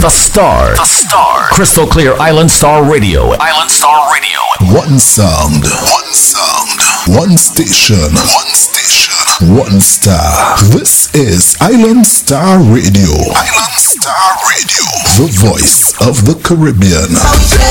The Star. The Star. Crystal clear Island Star Radio. Island Star Radio. One sound. One sound. One station. One station. One star. This is Island Star Radio. Island Star Radio. The voice of the Caribbean.